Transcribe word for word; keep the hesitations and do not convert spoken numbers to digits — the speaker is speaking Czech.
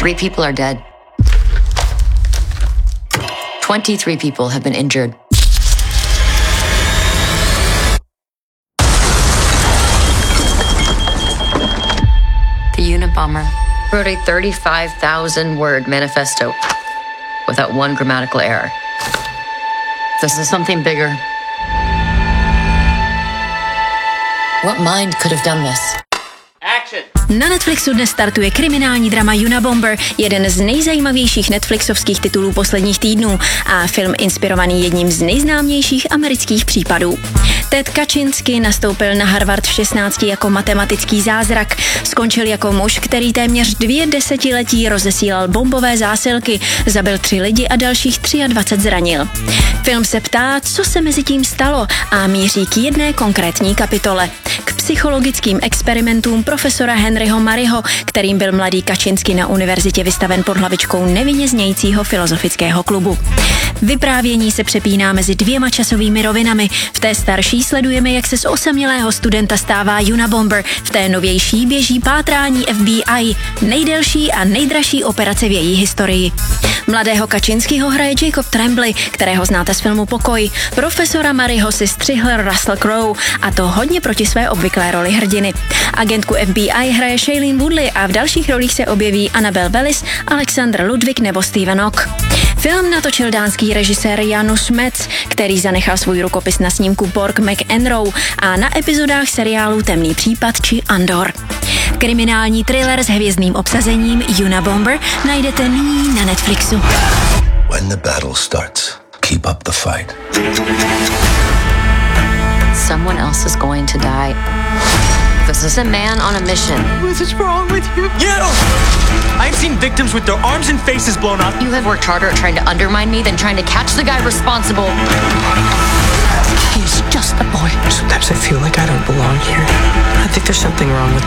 Three people are dead. twenty-three people have been injured. The Unabomber wrote a thirty-five thousand word manifesto without one grammatical error. This is something bigger. What mind could have done this? Na Netflixu dnes startuje kriminální drama Unabomber, jeden z nejzajímavějších netflixovských titulů posledních týdnů a film inspirovaný jedním z nejznámějších amerických případů. Ted Kaczynski nastoupil na Harvard v šestnácti jako matematický zázrak, skončil jako muž, který téměř dvě desetiletí rozesílal bombové zásilky, zabil tři lidi a dalších dvacet tři zranil. Film se ptá, co se mezi tím stalo a míří k jedné konkrétní kapitole. K psychologickým experimentům profesora Henryho Murrayho, kterým byl mladý Kaczynski na univerzitě vystaven pod hlavičkou nevinně znějícího filozofického klubu. Vyprávění se přepíná mezi dvěma časovými rovinami. V té starší sledujeme, jak se z osamělého studenta stává Unabomber, v té novější běží pátrání F B I, nejdelší a nejdražší operace v její historii. Mladého Kaczynskiho hraje Jacob Tremblay, kterého znáte z filmu Pokoj. Profesora Murrayho si střihl Russell Crowe, a to hodně proti své obvyklé roli hrdiny. Agentku F B I hraje Shailene Woodley a v dalších rolích se objeví Annabelle Wallis, Alexander Ludwig nebo Stephen Ock. Film natočil dánský režisér Janus Metz, který zanechal svůj rukopis na snímku Borg McEnroe a na epizodách seriálu Temný případ či Andor. Kriminální thriller s hvězdným obsazením Unabomber najdete nyní na Netflixu. When the battle starts, keep up the fight. Someone else is going to die. This is a man on a mission. What is wrong with you? You! I've seen victims with their arms and faces blown up. You have worked harder at trying to undermine me than trying to catch the guy responsible. He's just a boy. Sometimes I feel like I don't belong here. I think there's something wrong with